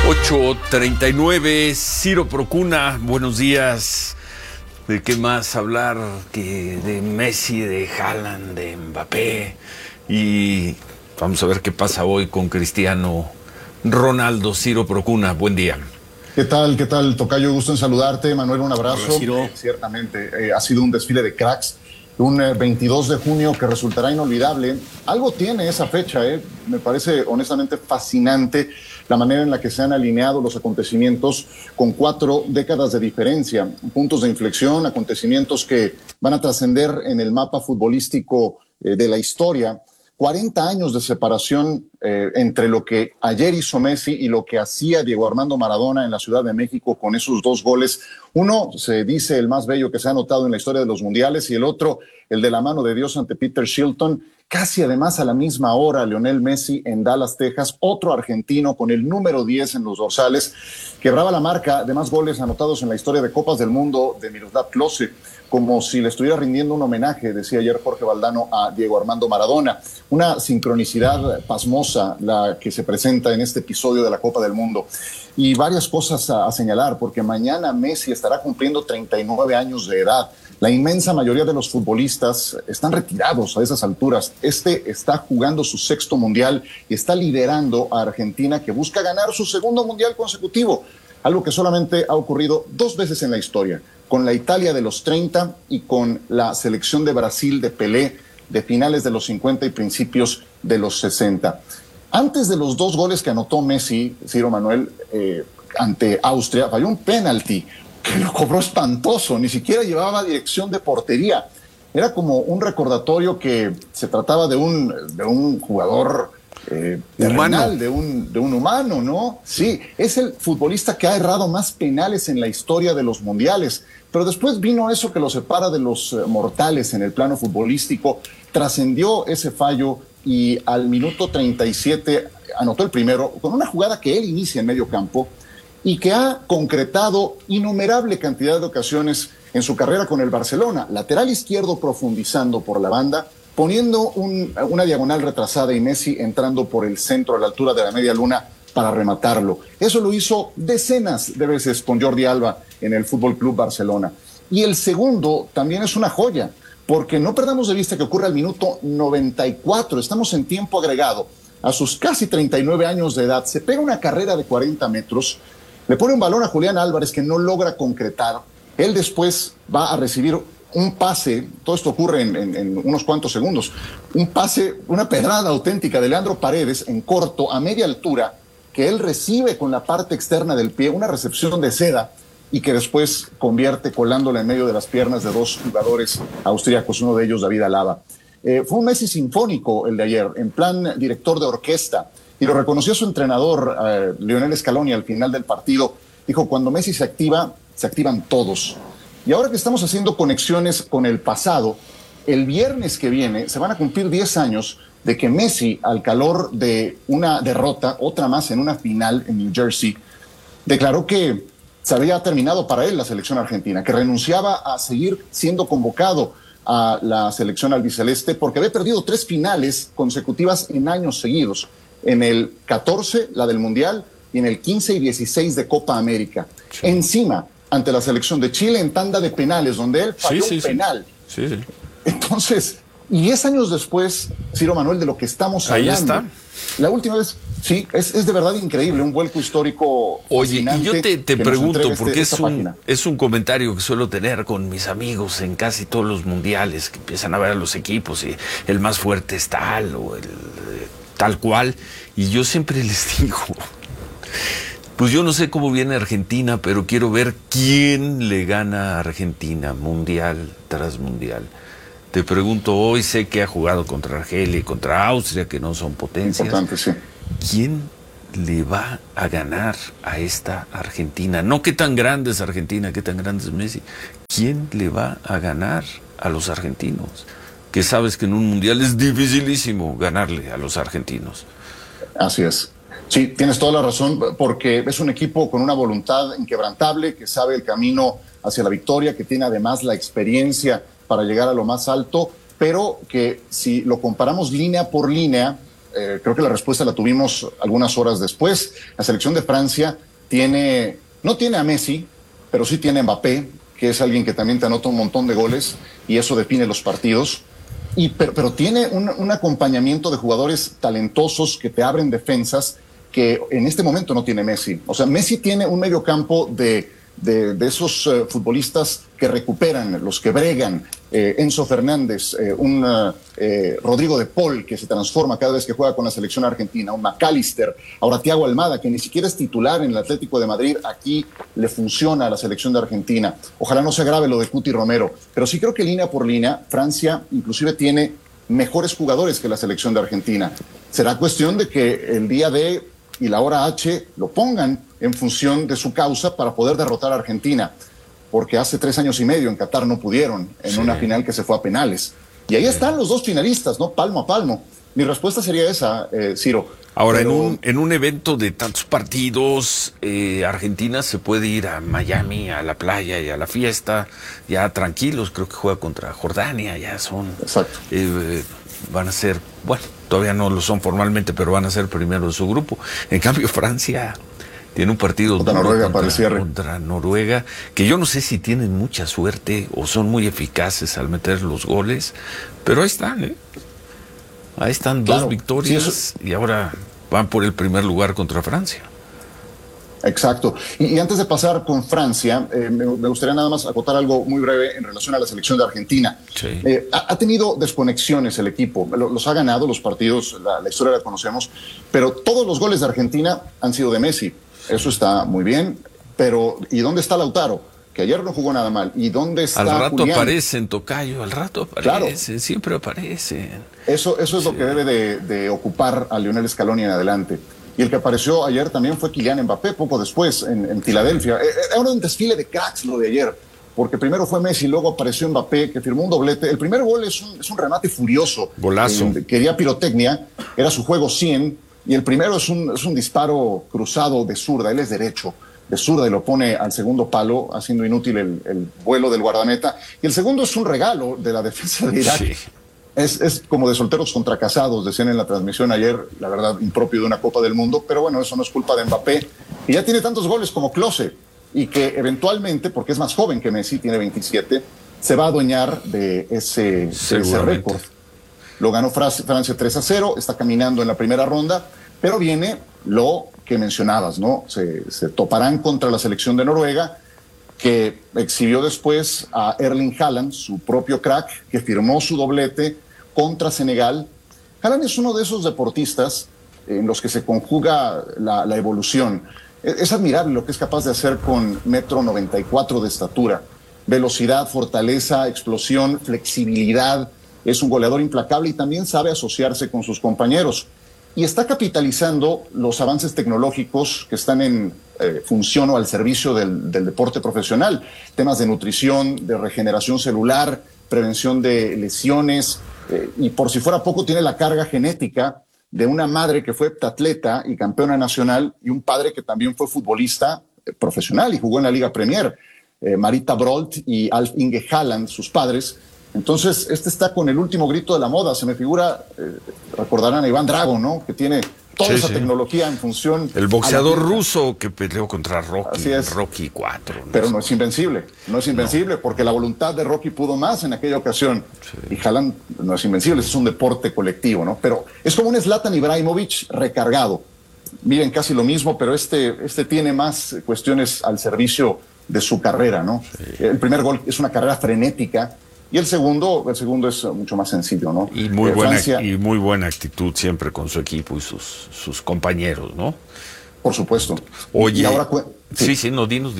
8:39, Ciro Procuna, buenos días. ¿De qué más hablar que de Messi, de Haaland, de Mbappé? Y vamos a ver qué pasa hoy con Cristiano Ronaldo. Ciro Procuna, buen día. ¿Qué tal, tocayo? Gusto en saludarte. Manuel, un abrazo. Hola, Ciro. Ciertamente, ha sido un desfile de cracks. Un 22 de junio que resultará inolvidable. Algo tiene esa fecha, me parece honestamente fascinante la manera en la que se han alineado los acontecimientos con 4 décadas de diferencia, puntos de inflexión, acontecimientos que van a trascender en el mapa futbolístico de la historia. 40 años de separación entre lo que ayer hizo Messi y lo que hacía Diego Armando Maradona en la Ciudad de México con esos 2 goles. Uno se dice el más bello que se ha anotado en la historia de los mundiales y el otro el de la mano de Dios ante Peter Shilton. Casi además a la misma hora, Lionel Messi en Dallas, Texas, otro argentino con el número 10 en los dorsales, quebraba la marca de más goles anotados en la historia de Copas del Mundo de Miroslav Klose, como si le estuviera rindiendo un homenaje, decía ayer Jorge Valdano, a Diego Armando Maradona. Una sincronicidad pasmosa la que se presenta en este episodio de la Copa del Mundo. Y varias cosas a señalar, porque mañana Messi estará cumpliendo 39 años de edad. La inmensa mayoría de los futbolistas están retirados a esas alturas. Este está jugando su 6º mundial y está liderando a Argentina, que busca ganar su 2º mundial consecutivo, algo que solamente ha ocurrido 2 veces en la historia, con la Italia de los 30 y con la selección de Brasil de Pelé de finales de los 50 y principios de los 60. Antes de los 2 goles que anotó Messi, Ciro Manuel, ante Austria, falló un penalti que lo cobró espantoso, ni siquiera llevaba dirección de portería. Era como un recordatorio que se trataba de un jugador terrenal, de un humano, ¿no? Sí, es el futbolista que ha errado más penales en la historia de los mundiales. Pero después vino eso que lo separa de los mortales en el plano futbolístico. Trascendió ese fallo y al minuto 37 anotó el primero con una jugada que él inicia en medio campo y que ha concretado innumerable cantidad de ocasiones en su carrera con el Barcelona. Lateral izquierdo profundizando por la banda, poniendo una diagonal retrasada y Messi entrando por el centro a la altura de la media luna para rematarlo. Eso lo hizo decenas de veces con Jordi Alba en el Fútbol Club Barcelona. Y el segundo también es una joya, porque no perdamos de vista que ocurre al minuto 94. Estamos en tiempo agregado. A sus casi 39 años de edad, se pega una carrera de 40 metros, le pone un balón a Julián Álvarez que no logra concretar. Él después va a recibir un pase, todo esto ocurre en unos cuantos segundos, un pase, una pedrada auténtica de Leandro Paredes en corto, a media altura, que él recibe con la parte externa del pie, una recepción de seda, y que después convierte colándola en medio de las piernas de 2 jugadores austríacos, uno de ellos David Alaba. Fue un Messi sinfónico el de ayer, en plan director de orquesta, y lo reconoció su entrenador, Lionel Scaloni, al final del partido. Dijo, cuando Messi se activa, se activan todos. Y ahora que estamos haciendo conexiones con el pasado, el viernes que viene se van a cumplir 10 años de que Messi, al calor de una derrota, otra más en una final en New Jersey, declaró que se había terminado para él la selección argentina, que renunciaba a seguir siendo convocado a la selección albiceleste porque había perdido 3 finales consecutivas en años seguidos. En el 14, la del Mundial, y en el 15 y 16 de Copa América. Sí. Encima, ante la selección de Chile en tanda de penales, donde él falló un penal. Sí. Entonces, y 10 años después, Ciro Manuel, de lo que estamos hablando. Ahí está. La última vez, sí, es de verdad increíble, un vuelco histórico. Oye, y yo te pregunto, porque es un comentario que suelo tener con mis amigos en casi todos los mundiales, que empiezan a ver a los equipos y el más fuerte es tal o el tal cual, y yo siempre les digo, pues yo no sé cómo viene Argentina, pero quiero ver quién le gana a Argentina, mundial tras mundial. Te pregunto hoy, sé que ha jugado contra Argelia y contra Austria, que no son potencias. Importante, sí. ¿Quién le va a ganar a esta Argentina? No qué tan grande es Argentina, qué tan grande es Messi. ¿Quién le va a ganar a los argentinos? Que sabes que en un mundial es dificilísimo ganarle a los argentinos. Así es. Sí, tienes toda la razón, porque es un equipo con una voluntad inquebrantable, que sabe el camino hacia la victoria, que tiene además la experiencia para llegar a lo más alto, pero que si lo comparamos línea por línea, creo que la respuesta la tuvimos algunas horas después. La selección de Francia no tiene a Messi, pero sí tiene a Mbappé, que es alguien que también te anota un montón de goles y eso define los partidos. Pero tiene un acompañamiento de jugadores talentosos que te abren defensas que en este momento no tiene Messi. O sea, Messi tiene un mediocampo de esos futbolistas que recuperan, los que bregan, Enzo Fernández, Rodrigo de Paul, que se transforma cada vez que juega con la selección argentina, un McAllister, ahora Thiago Almada, que ni siquiera es titular en el Atlético de Madrid, aquí le funciona a la selección de Argentina. Ojalá no se agrave lo de Cuti Romero, pero sí creo que línea por línea, Francia inclusive tiene mejores jugadores que la selección de Argentina. Será cuestión de que el día D y la hora H lo pongan en función de su causa para poder derrotar a Argentina, porque hace 3 años y medio en Qatar no pudieron, en una final que se fue a penales. Y ahí están los dos finalistas, ¿no? Palmo a palmo. Mi respuesta sería esa, Ciro. Ahora, pero en un evento de tantos partidos, Argentina se puede ir a Miami, a la playa y a la fiesta, ya tranquilos, creo que juega contra Jordania, ya son... Exacto. Van a ser, bueno, todavía no lo son formalmente, pero van a ser primero de su grupo. En cambio, Francia tiene un partido contra Noruega, que yo no sé si tienen mucha suerte o son muy eficaces al meter los goles, pero ahí están, ¿eh? Ahí están, claro, 2 victorias, sí, y ahora van por el primer lugar contra Francia. Exacto. Y antes de pasar con Francia, me gustaría nada más acotar algo muy breve en relación a la selección de Argentina. Sí. Ha tenido desconexiones el equipo, los ha ganado los partidos, la historia la conocemos, pero todos los goles de Argentina han sido de Messi. Eso está muy bien, pero ¿y dónde está Lautaro? Que ayer no jugó nada mal. ¿Y dónde está Al rato Julián? Aparecen, tocayo, al rato aparecen, claro. Siempre aparecen. Eso es lo que debe de ocupar a Lionel Scaloni en adelante. Y el que apareció ayer también fue Kylian Mbappé, poco después, en Filadelfia. Era un desfile de cracks lo de ayer, porque primero fue Messi, luego apareció Mbappé, que firmó un doblete. El primer gol es un remate furioso. Golazo. Quería pirotecnia, era su juego 100, y el primero es un disparo cruzado de zurda, él es derecho, de zurda, y lo pone al segundo palo, haciendo inútil el vuelo del guardameta. Y el segundo es un regalo de la defensa de Irak. Sí. Es como de solteros contra casados, decían en la transmisión ayer, la verdad, impropio de una Copa del Mundo, pero bueno, eso no es culpa de Mbappé, y ya tiene tantos goles como Klose, y que eventualmente, porque es más joven que Messi, tiene 27, se va a adueñar de ese récord. Lo ganó Francia 3-0, está caminando en la primera ronda, pero viene lo que mencionabas, ¿no? Se toparán contra la selección de Noruega, que exhibió después a Erling Haaland, su propio crack, que firmó su doblete contra Senegal. Haaland es uno de esos deportistas en los que se conjuga la evolución. Es admirable lo que es capaz de hacer con 1,94 m de estatura. Velocidad, fortaleza, explosión, flexibilidad. Es un goleador implacable y también sabe asociarse con sus compañeros. Y está capitalizando los avances tecnológicos que están en función o al servicio del deporte profesional. Temas de nutrición, de regeneración celular, prevención de lesiones, y por si fuera poco tiene la carga genética de una madre que fue heptatleta y campeona nacional y un padre que también fue futbolista profesional y jugó en la Liga Premier. Marita Brolt y Alf Inge Haaland, sus padres. Entonces, está con el último grito de la moda. Se me figura, recordarán a Iván Drago, ¿no? Que tiene toda esa tecnología en función. El boxeador ruso que peleó contra Rocky, Rocky 4. Pero no es invencible, porque la voluntad de Rocky pudo más en aquella ocasión. Sí. Y Haaland no es invencible, es un deporte colectivo, ¿no? Pero es como un Zlatan Ibrahimovic recargado. Miren, casi lo mismo, pero este tiene más cuestiones al servicio de su carrera, ¿no? Sí. El primer gol es una carrera frenética. Y el segundo es mucho más sencillo, ¿no? Y muy buena actitud siempre con su equipo y sus compañeros, ¿no? Por supuesto. Oye, y ahora, dinos.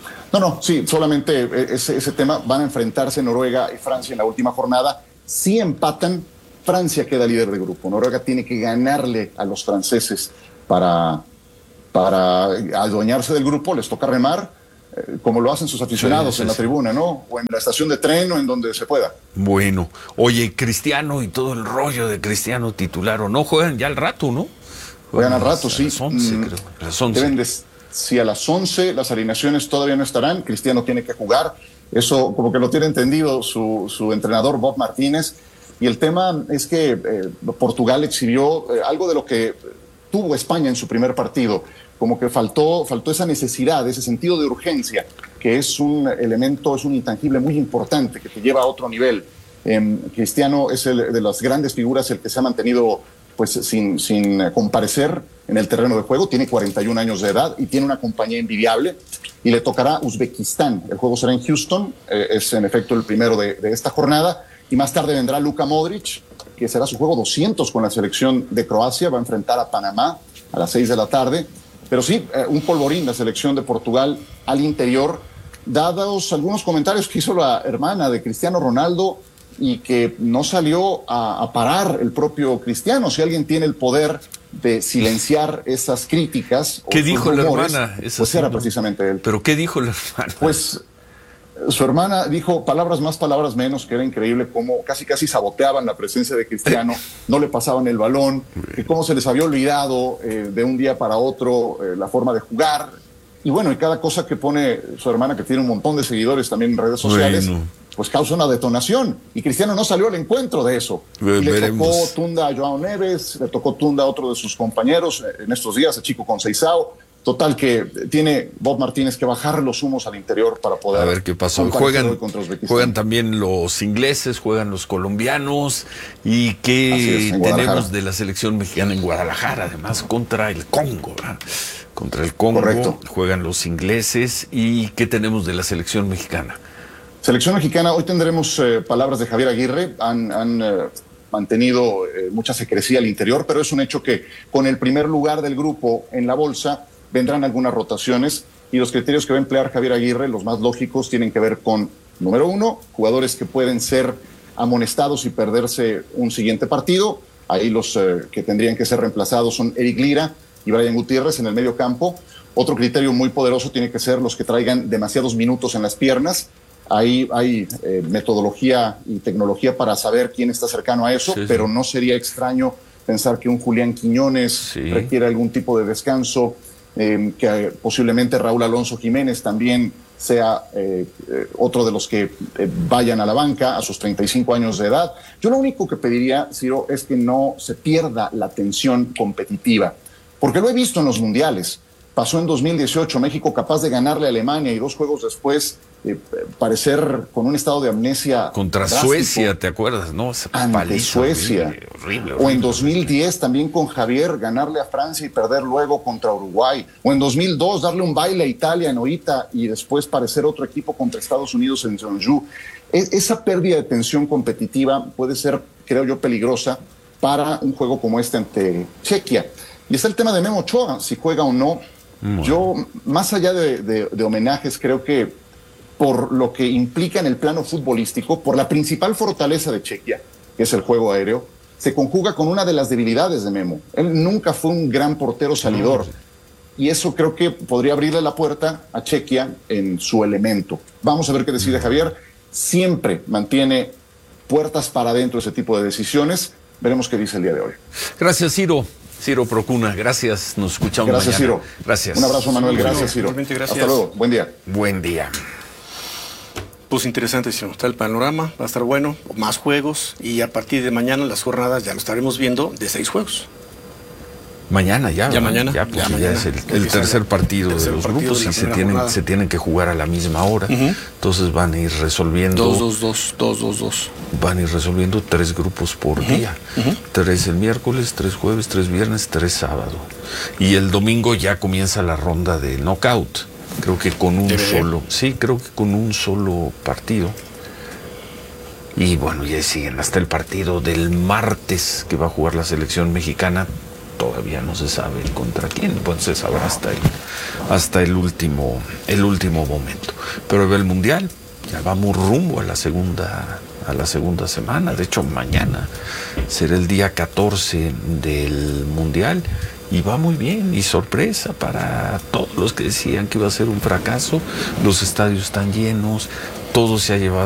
Sí, solamente ese tema. Van a enfrentarse Noruega y Francia en la última jornada. Si empatan, Francia queda líder de grupo. Noruega tiene que ganarle a los franceses para adueñarse del grupo. Les toca remar, como lo hacen sus aficionados en la tribuna, ¿no? O en la estación de tren o en donde se pueda. Bueno, oye, Cristiano y todo el rollo de Cristiano titular o no, juegan ya al rato, ¿no? Juegan al rato, sí. A las 11, creo. A las 11. Si a las 11 las alineaciones todavía no estarán, Cristiano tiene que jugar. Eso como que lo tiene entendido su entrenador Bob Martínez. Y el tema es que Portugal exhibió algo de lo que tuvo España en su primer partido, como que faltó esa necesidad, ese sentido de urgencia, que es un elemento, es un intangible muy importante que te lleva a otro nivel. Cristiano es de las grandes figuras, el que se ha mantenido pues sin comparecer en el terreno de juego. Tiene 41 años de edad y tiene una compañía envidiable, y le tocará Uzbekistán. El juego será en Houston, es en efecto el primero de esta jornada, y más tarde vendrá Luka Modric, que será su juego 200 con la selección de Croacia. Va a enfrentar a Panamá a las 6 de la tarde. Pero sí, un polvorín la selección de Portugal al interior, dados algunos comentarios que hizo la hermana de Cristiano Ronaldo, y que no salió a parar el propio Cristiano. Si alguien tiene el poder de silenciar esas críticas... ¿Qué dijo la hermana? Pues era precisamente él. ¿Pero qué dijo la hermana? Pues su hermana dijo palabras más, palabras menos, que era increíble cómo casi saboteaban la presencia de Cristiano, no le pasaban el balón, que cómo se les había olvidado de un día para otro la forma de jugar. Y bueno, y cada cosa que pone su hermana, que tiene un montón de seguidores también en redes sociales... pues causa una detonación, y Cristiano no salió al encuentro de eso. Y le tocó tunda a Joao Neves, le tocó tunda a otro de sus compañeros en estos días, a Chico Conceição. Total, que tiene Bob Martínez que bajar los humos al interior para poder... A ver qué pasó. Juegan también los ingleses, juegan los colombianos, y qué tenemos de la selección mexicana en Guadalajara, además contra el Congo, ¿verdad? Contra el Congo. Correcto. Juegan los ingleses. ¿Y qué tenemos de la selección mexicana? Selección mexicana, hoy tendremos palabras de Javier Aguirre. Han mantenido mucha secrecía al interior, pero es un hecho que con el primer lugar del grupo en la bolsa vendrán algunas rotaciones, y los criterios que va a emplear Javier Aguirre, los más lógicos, tienen que ver con, número uno, jugadores que pueden ser amonestados y perderse un siguiente partido. Ahí los que tendrían que ser reemplazados son Eric Lira y Brian Gutiérrez en el medio campo. Otro criterio muy poderoso tiene que ser los que traigan demasiados minutos en las piernas. Ahí hay metodología y tecnología para saber quién está cercano a eso, pero no sería extraño pensar que un Julián Quiñones requiere algún tipo de descanso, que posiblemente Raúl Alonso Jiménez también sea otro de los que vayan a la banca a sus 35 años de edad. Yo lo único que pediría, Ciro, es que no se pierda la tensión competitiva, porque lo he visto en los mundiales. Pasó en 2018, México capaz de ganarle a Alemania, y 2 juegos después parecer con un estado de amnesia contra drástico. Suecia, ¿te acuerdas? No, ante Suecia. Horrible. O en 2010 también con Javier ganarle a Francia y perder luego contra Uruguay. O en 2002 darle un baile a Italia en Oita y después parecer otro equipo contra Estados Unidos en Jeonju. Esa pérdida de tensión competitiva puede ser, creo yo, peligrosa para un juego como este ante Chequia. Y está el tema de Memo Ochoa, si juega o no. Bueno. Yo, más allá de homenajes, creo que por lo que implica en el plano futbolístico, por la principal fortaleza de Chequia, que es el juego aéreo, se conjuga con una de las debilidades de Memo. Él nunca fue un gran portero salidor, y eso creo que podría abrirle la puerta a Chequia en su elemento. Vamos a ver qué decide Javier. Siempre mantiene puertas para adentro ese tipo de decisiones. Veremos qué dice el día de hoy. Gracias, Ciro. Ciro Procuna, gracias. Nos escuchamos mañana. Ciro. Gracias. Un abrazo, Manuel. Gracias, Ciro. Gracias. Hasta luego. Buen día. Buen día. Pues interesantísimo. Está el panorama, va a estar bueno. Más juegos, y a partir de mañana las jornadas ya lo estaremos viendo de 6 juegos. Mañana ya. Ya mañana. Ya es el tercer partido de los grupos, y se tienen que jugar a la misma hora. Entonces van a ir resolviendo. 2-2-2. Van a ir resolviendo 3 grupos por día. 3 el miércoles, 3 jueves, 3 viernes, 3 sábado. Y el domingo ya comienza la ronda de knockout. Creo que con un solo. Sí, creo que con un solo partido. Y bueno, ya siguen hasta el partido del martes que va a jugar la selección mexicana. Todavía no se sabe contra quién, pues se sabrá hasta el último momento. Pero ve el Mundial, ya vamos rumbo a la segunda semana. De hecho, mañana será el día 14 del Mundial, y va muy bien, y sorpresa para todos los que decían que iba a ser un fracaso. Los estadios están llenos, todo se ha llevado